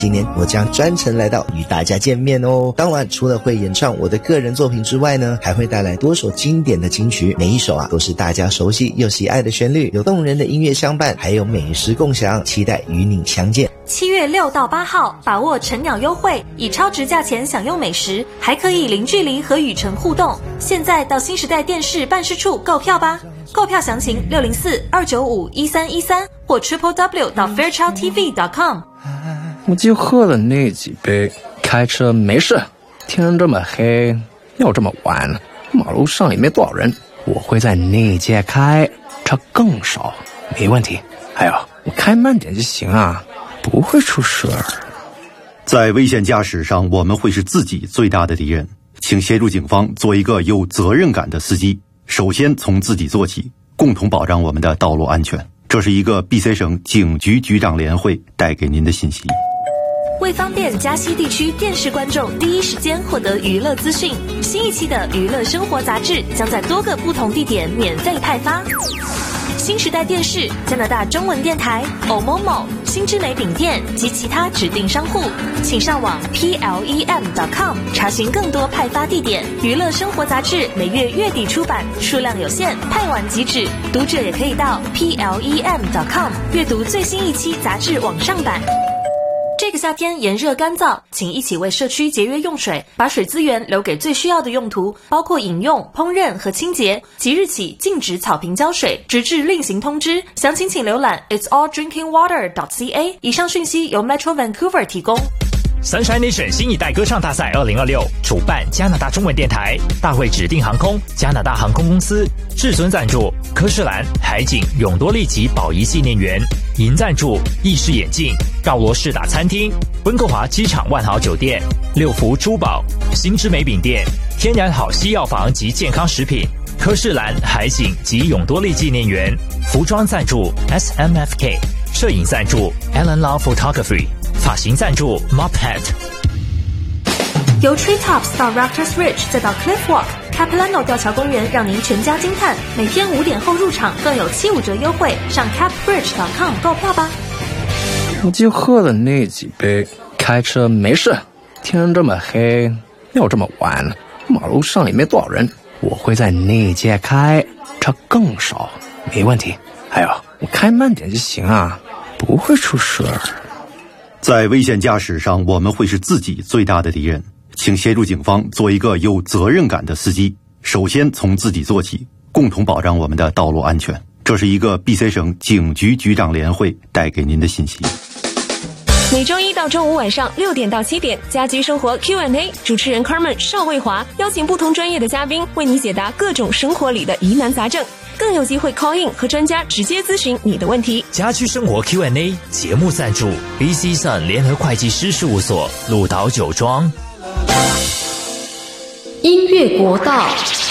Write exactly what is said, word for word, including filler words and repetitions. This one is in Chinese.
今年我将专程来到与大家见面哦。当晚除了会演唱我的个人作品之外呢，还会带来多首经典的金曲，每一首啊都是大家熟悉又喜爱的旋律，有动人的音乐相伴，还有美食共享，期待与你相见。 七月六到八号，把握晨鸟优惠，以超值价钱享用美食，还可以零距离和雨晨互动。现在到新时代电视办事处购票吧，购票详情六零四二九五一三一三或 triple w 到 fairchild t v 点 com。 我就喝了那几杯，开车没事，天这么黑，又这么晚，马路上也没多少人，我会在内街开，车更少，没问题。还有，我开慢点就行啊，不会出事儿。 在危险驾驶上，我们会是自己最大的敌人，请协助警方做一个有责任感的司机，首先从自己做起，共同保障我们的道路安全。这是一个 B C 省警局局长联会带给您的信息。 为方便嘉西地区电视观众第一时间获得娱乐资讯，新一期的娱乐生活杂志将在多个不同地点免费派发。新时代电视、加拿大中文电台、O M O M O、新之美饼店及其他指定商户，请上网 P L E M 点 com 查询更多派发地点。娱乐生活杂志每月月底出版，数量有限，太晚即止。读者也可以到 P L E M 点 com 阅读最新一期杂志网上版。这个夏天炎热干燥，请一起为社区节约用水，把水资源留给最需要的用途，包括饮用、烹饪和清洁。即日起禁止草坪浇水，直至另行通知。详情请浏览 its all drinking water 点 c a。 以上讯息由 Metro Vancouver 提供。 Sunshine Nation 新一代歌唱大赛二零二六主办加拿大中文电台，大会指定航空加拿大航空公司，至尊赞助科士兰、海景、永多利及宝仪纪念园，银赞助意式眼镜、告罗士达餐厅、温哥华机场万豪酒店、六福珠宝、新之美饼店、天然好西药房及健康食品，科士兰、海景及永多利纪念园，服装赞助 S M F K， 摄影赞助 Alan Lau Photography， 发型赞助 Mophead。 由 Treetops 到 Raptors Ridge 再到 Cliff Walk，Capilano 吊桥公园让您全家惊叹。每天五点后入场更有七五折优惠，上 cap bridge 点 com 购票吧。 我就喝了那几杯，开车没事，天这么黑，又这么晚，马路上也没多少人，我会在内街开，车更少，没问题。还有，我开慢点就行啊，不会出事儿。 在危险驾驶上，我们会是自己最大的敌人，请协助警方做一个有责任感的司机，首先从自己做起，共同保障我们的道路安全。这是一个 B C 省警局局长联会带给您的信息。 每周一到周五晚上六点到七点，家居生活 Q and A， 主持人 Carmen 邵卫华邀请不同专业的嘉宾为你解答各种生活里的疑难杂症，更有机会 call in 和专家直接咨询你的问题。 家居生活 Q and A 节目赞助 B C Sun 联合会计师事务所，鹿岛酒庄。 音乐国道。